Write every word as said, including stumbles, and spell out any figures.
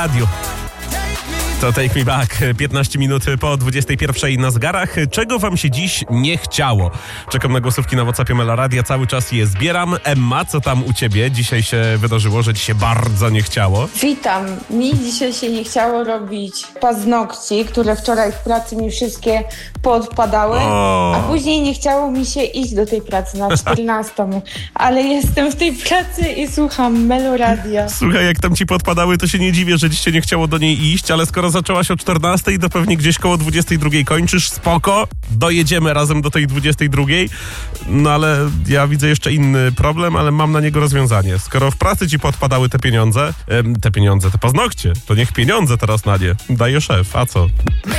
radiu. To Take Me Back, piętnaście minut po dwudziestej pierwszej na zegarach. Czego wam się dziś nie chciało? Czekam na głosówki na WhatsAppie Mela Radia, cały czas je zbieram. Emma, co tam u ciebie? Dzisiaj się wydarzyło, że ci się bardzo nie chciało. Witam. Mi dzisiaj się nie chciało robić paznokci, które wczoraj w pracy mi wszystkie poodpadały, O. a później nie chciało mi się iść do tej pracy na czternastą. Ale jestem w tej pracy i słucham Melo Radia. Słuchaj, jak tam ci podpadały, to się nie dziwię, że dziś się nie chciało do niej iść, ale skoro zaczęłaś o czternastej, to pewnie gdzieś koło dwudziestej drugiej kończysz. Spoko, dojedziemy razem do tej dwudziestej drugiej. No ale ja widzę jeszcze inny problem, ale mam na niego rozwiązanie. Skoro w pracy ci podpadały te pieniądze, em, te pieniądze, te paznokcie, to niech pieniądze teraz na nie daje szef, a co?